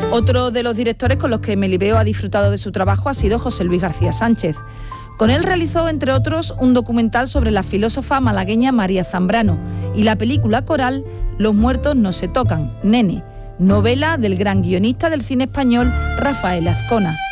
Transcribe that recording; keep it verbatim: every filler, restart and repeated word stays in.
Otro de los directores con los que Melibeo ha disfrutado de su trabajo ha sido José Luis García Sánchez. Con él realizó, entre otros, un documental sobre la filósofa malagueña María Zambrano y la película coral Los muertos no se tocan, Nene, novela del gran guionista del cine español Rafael Azcona.